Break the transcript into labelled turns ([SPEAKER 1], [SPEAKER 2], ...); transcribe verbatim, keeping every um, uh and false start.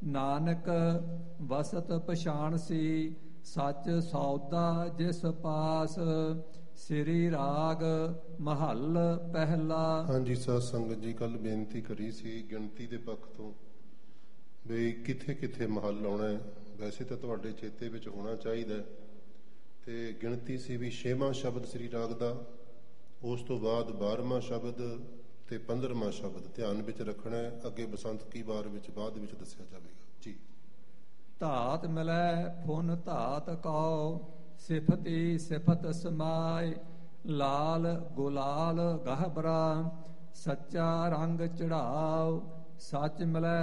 [SPEAKER 1] ਨਾਨਕ ਵਸਤ ਪਛਾਣ ਸੀ, ਸੱਚ ਸੌਦਾ ਜਿਸ ਪਾਸ। ਸ੍ਰੀ ਰਾਗ ਮਹੱਲ ਪਹਿਲਾ।
[SPEAKER 2] ਹਾਂਜੀ ਸਾਧ ਸੰਗਤ ਜੀ, ਕੱਲ ਬੇਨਤੀ ਕਰੀ ਸੀ ਗਿਣਤੀ ਦੇ ਪੱਖ ਤੋਂ ਵੀ ਕਿੱਥੇ ਕਿੱਥੇ ਮਹੱਲ ਆਉਣਾ ਹੈ। ਵੈਸੇ ਤਾਂ ਤੁਹਾਡੇ ਚੇਤੇ ਵਿੱਚ ਹੋਣਾ ਚਾਹੀਦਾ, ਤੇ ਗਿਣਤੀ ਸੀ ਵੀ ਛੇਵਾਂ ਸ਼ਬਦ ਸ੍ਰੀ ਰਾਗ ਦਾ, ਉਸ ਤੋਂ ਬਾਅਦ ਬਾਰ੍ਹਵਾਂ ਸ਼ਬਦ ਤੇ ਪੰਦਰਵਾਂ ਸ਼ਬਦ ਧਿਆਨ ਵਿੱਚ ਰੱਖਣਾ ਹੈ। ਅੱਗੇ ਬਸੰਤ ਕੀ ਵਾਰ ਵਿੱਚ ਬਾਅਦ ਵਿੱਚ ਦੱਸਿਆ ਜਾਵੇਗਾ ਜੀ।
[SPEAKER 1] ਧਾਤ ਮਿਲੈ ਫੁਨ ਧਾਤ ਕਉ, ਸਿਫਤੀ ਸਿਫਤ ਸਮਾਏ। ਲਾਲ ਗੁਲਾਲ ਗਹਿਬਰਾ, ਸੱਚਾ ਰੰਗ ਚੜਾਓ। ਸੱਚ ਮਿਲੈ